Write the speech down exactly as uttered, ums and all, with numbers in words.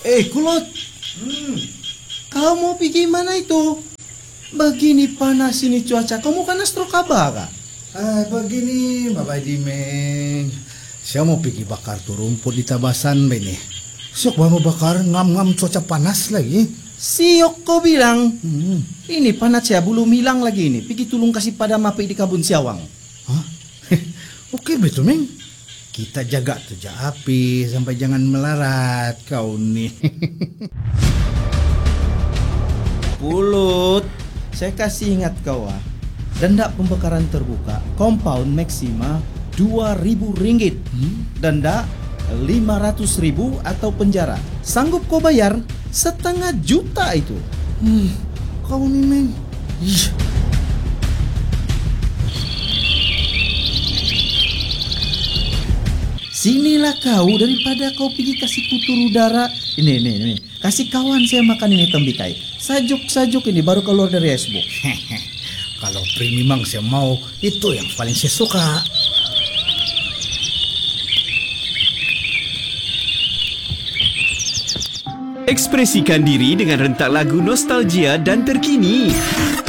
Eh, Kulot, Hmm. kau mau pergi mana itu? Begini panas ini cuaca, kamu kan astrokaba kah? Ah, begini, Bapak Dimeng. Saya mau pergi bakar tuh rumput di Tabasan, Bene. Sok mau bakar ngam-ngam cuaca panas lagi. Siok kau bilang, Hmm. ini panas ya belum hilang lagi ini. Pergi tulung kasih padam api di Kabun Siawang. Hah? Oke, betul, Meng. Kita jaga tuja api sampai jangan melarat kau nih. Pulut, saya kasih ingat kau ah. Denda pembakaran terbuka, compound maksima dua ribu ringgit. Hmm? Denda lima ratus ribu atau penjara. Sanggup kau bayar setengah juta itu. Hmm. Kau nih, Meng. Ih. Sinilah kau daripada kau pergi kasih kutur udara. Ini, ini, ini. Kasih kawan saya makan ini tembikai. Sajuk-sajuk ini baru keluar dari icebox. Kalau Pri memang saya mau, itu yang paling saya suka. Ekspresikan diri dengan rentak lagu nostalgia dan terkini.